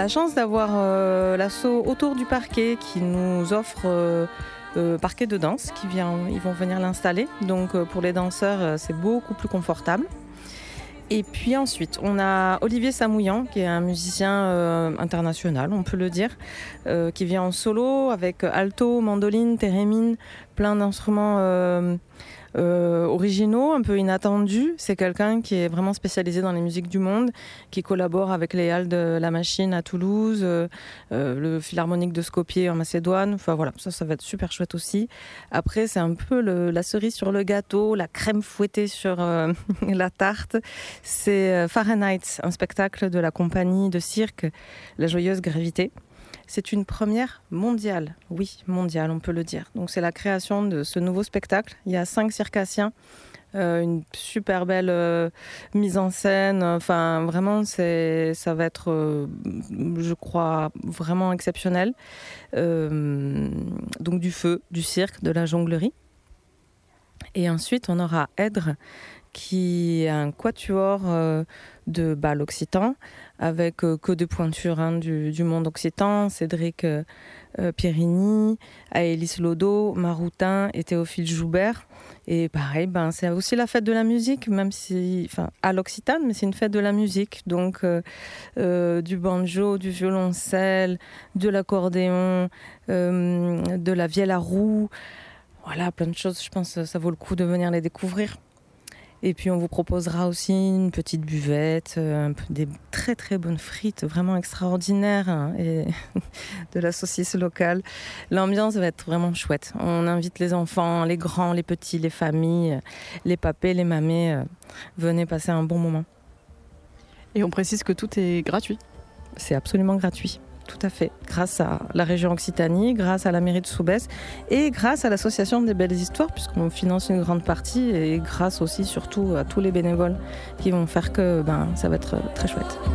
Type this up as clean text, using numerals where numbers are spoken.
la chance d'avoir l'asso Autour du Parquet qui nous offre parquet de danse, ils vont venir l'installer. Donc pour les danseurs, c'est beaucoup plus confortable. Et puis ensuite, on a Olivier Samouillan, qui est un musicien international, on peut le dire, qui vient en solo avec alto, mandoline, thérémine, plein d'instruments originaux, un peu inattendus. C'est quelqu'un qui est vraiment spécialisé dans les musiques du monde, qui collabore avec les Halles de la Machine à Toulouse, le Philharmonique de Skopje en Macédoine. Enfin voilà, ça va être super chouette aussi. Après, c'est un peu la cerise sur le gâteau, la crème fouettée sur la tarte. C'est Fahrenheit, un spectacle de la compagnie de cirque La Joyeuse Gravité. C'est une première mondiale, oui, mondiale, on peut le dire. Donc c'est la création de ce nouveau spectacle. Il y a 5 circassiens, une super belle mise en scène. Enfin, vraiment, ça va être, je crois, vraiment exceptionnel. Donc du feu, du cirque, de la jonglerie. Et ensuite, on aura Èdre, qui est un quatuor de bal occitan, avec que des pointures du monde occitan, Cédric Pierini, Aélis Lodo, Maroutin et Théophile Joubert. Et pareil, c'est aussi la fête de la musique, même si, à l'occitane, mais c'est une fête de la musique. Donc du banjo, du violoncelle, de l'accordéon, de la vielle à roue. Voilà, plein de choses, je pense que ça vaut le coup de venir les découvrir. Et puis on vous proposera aussi une petite buvette, des très très bonnes frites, vraiment extraordinaires, et de la saucisse locale. L'ambiance va être vraiment chouette. On invite les enfants, les grands, les petits, les familles, les papés, les mamés. Venez passer un bon moment. Et on précise que tout est gratuit. C'est absolument gratuit. Tout à fait, grâce à la région Occitanie, grâce à la mairie de Soubès et grâce à l'association des Belles Histoires, puisqu'on finance une grande partie, et grâce aussi surtout à tous les bénévoles qui vont faire que ça va être très chouette.